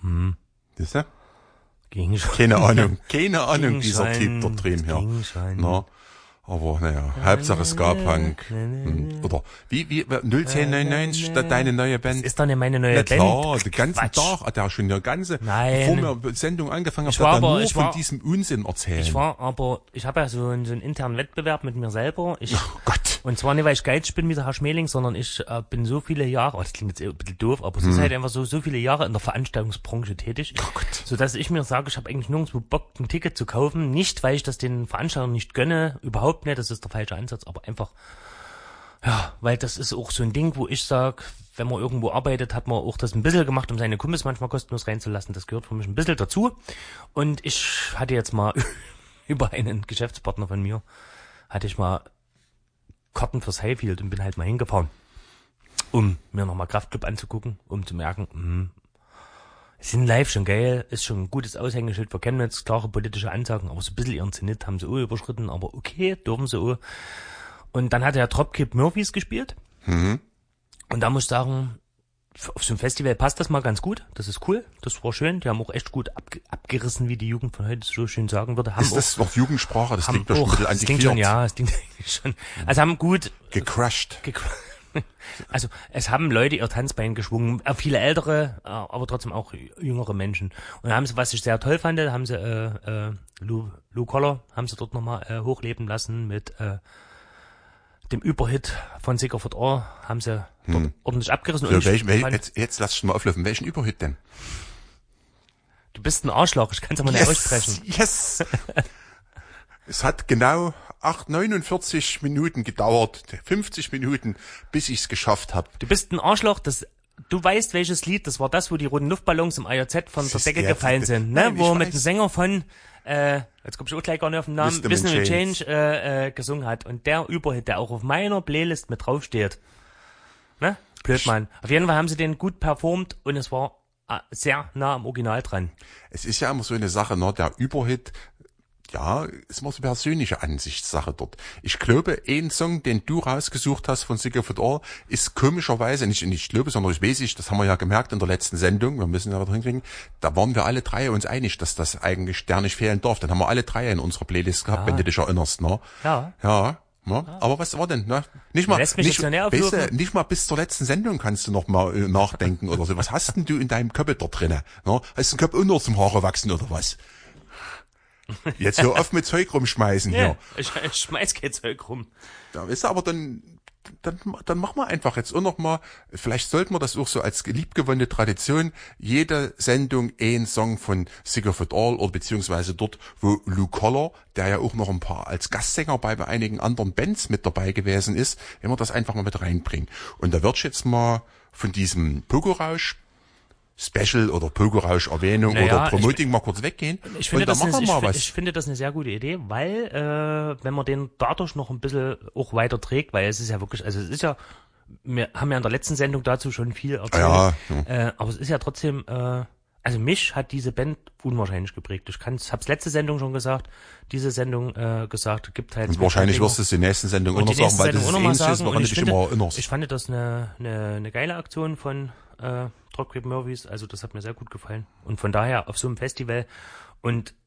Siehst du? Ging schon. Keine Ahnung, Ging dieser schon, Typ da drüben hier. ging schon. Na, aber naja, Hauptsache Ska-Punk. Oder wie 01099, deine neue Band? Das ist doch nicht meine neue Na Band. klar, den ganzen Quatsch. Tag hat er schon der ganze, Nein. bevor wir Sendung angefangen Ich haben, hat war er aber- nur ich von war- diesem Unsinn erzählt. Ich habe ja so einen internen Wettbewerb mit mir selber. Oh Gott. Und zwar nicht, weil ich geizig bin wie der Herr Schmeling, sondern ich bin so viele Jahre, das klingt jetzt ein bisschen doof, aber es ist halt einfach so viele Jahre in der Veranstaltungsbranche tätig, sodass ich mir sage, ich habe eigentlich nirgendwo Bock, ein Ticket zu kaufen. Nicht, weil ich das den Veranstaltern nicht gönne, überhaupt nicht, das ist der falsche Ansatz, aber einfach, ja, weil das ist auch so ein Ding, wo ich sage, wenn man irgendwo arbeitet, hat man auch das ein bisschen gemacht, um seine Kumpels manchmal kostenlos reinzulassen. Das gehört für mich ein bisschen dazu. Und ich hatte jetzt mal über einen Geschäftspartner von mir, hatte ich mal Karten fürs Highfield und bin halt mal hingefahren, um mir nochmal Kraftclub anzugucken, um zu merken, sind live schon geil, ist schon ein gutes Aushängeschild für Chemnitz, klare politische Ansagen, aber so ein bisschen ihren Zenit haben sie auch überschritten, aber okay, dürfen sie auch. Und dann hat der Dropkick Murphys gespielt. Und da muss ich sagen, auf so einem Festival passt das mal ganz gut. Das ist cool. Das war schön. Die haben auch echt gut abgerissen, wie die Jugend von heute so schön sagen würde. Haben Ist das noch Jugendsprache? Das klingt doch schon ein bisschen das klingt schon, ja, das klingt eigentlich schon. Also haben gut gecrushed. Also es haben Leute ihr Tanzbein geschwungen, viele ältere, aber trotzdem auch jüngere Menschen. Und haben sie, was ich sehr toll fand, haben sie Lou Collar haben sie dort nochmal hochleben lassen mit dem Überhit von Sicker for All, haben sie dort ordentlich abgerissen. So, jetzt lass ich mal auflösen. Welchen Überhit denn? Du bist ein Arschloch, ich kann es aber nicht aussprechen. Yes! Es hat genau 49 Minuten gedauert, 50 Minuten, bis ich es geschafft habe. Du bist ein Arschloch, du weißt, welches Lied, das war das, wo die roten Luftballons im IOZ von der Decke gefallen sind, ne? Nein, Wo mit dem Sänger von, jetzt komm ich auch gleich gar nicht auf den Namen, Wisdom and Change gesungen hat. Und der Überhit, der auch auf meiner Playlist mit draufsteht. Ne? Blödmann. Auf jeden Fall haben sie den gut performt und es war sehr nah am Original dran. Es ist ja immer so eine Sache, ne? Der Überhit, ja, ist immer so eine persönliche Ansichtssache dort. Ich glaube, ein Song, den du rausgesucht hast von Sicker for All, ist komischerweise, nicht ich glaube, sondern ich weiß nicht, das haben wir ja gemerkt in der letzten Sendung, wir müssen ja da drin kriegen, da waren wir alle drei uns einig, dass das eigentlich der nicht fehlen darf. Dann haben wir alle drei in unserer Playlist gehabt, wenn du dich erinnerst, ne? Ja. Ja. Ja, aber was war denn? Ne? Nicht mal, Lässt mich nicht, jetzt ja weißt du, nicht mal bis zur letzten Sendung kannst du noch mal nachdenken oder so. Was hast denn du in deinem Köpfe dort drinnen? Ne? Hast du den Kopf unter zum Haare wachsen oder was? Jetzt hör auf mit Zeug rumschmeißen hier. Ich schmeiß kein Zeug rum. Ja, weißt du, aber dann machen wir einfach jetzt auch noch mal, vielleicht sollten wir das auch so als liebgewonnene Tradition, jede Sendung ein Song von Sicker for All oder beziehungsweise dort, wo Lou Collar, der ja auch noch ein paar als Gastsänger bei einigen anderen Bands mit dabei gewesen ist, wenn wir das einfach mal mit reinbringen. Und da würde ich jetzt mal von diesem Pogo-Rausch Special oder Pogo-Rausch-Erwähnung oder Promoting mal kurz weggehen. Ich finde, was. Ich finde das eine sehr gute Idee, weil wenn man den dadurch noch ein bisschen auch weiter trägt, weil es ist ja wirklich, also es ist ja, wir haben ja in der letzten Sendung dazu schon viel erzählt, aber es ist ja trotzdem, also mich hat diese Band unwahrscheinlich geprägt. Hab's letzte Sendung schon gesagt, diese Sendung gesagt, gibt halt. Und wahrscheinlich wirst du es in der nächsten Sendung auch noch sagen, weil das ist ähnliches, woran du dich immer erinnerst. Ich fand das eine geile Aktion von Dropkick Murphys, also das hat mir sehr gut gefallen. Und von daher auf so einem Festival und